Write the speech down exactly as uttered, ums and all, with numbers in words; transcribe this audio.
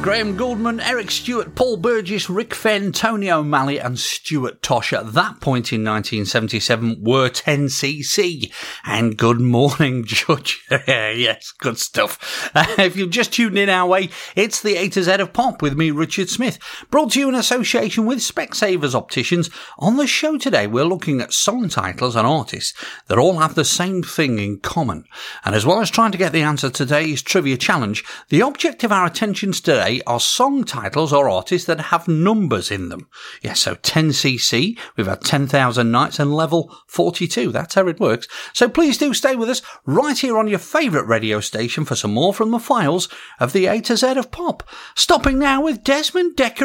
Graham Gouldman, Eric Stewart, Paul Burgess, Rick Fenn, Tony O'Malley and Stuart Tosh at that point in nineteen seventy-seven were ten C C. And good morning, Judge. Yes, good stuff. Uh, if you've just tuned in our way, it's the A to Z of Pop with me, Richard Smith, brought to you in association with Specsavers Opticians. On the show today, we're looking at song titles and artists that all have the same thing in common. And as well as trying to get the answer to today's trivia challenge, the object of our attentions today are song titles or artists that have numbers in them. Yes, so ten C C, we've had ten thousand Nights and level forty-two. That's how it works. So please do stay with us right here on your favourite radio station for some more from the files of the A to Z of Pop. Stopping now with Desmond Dekker.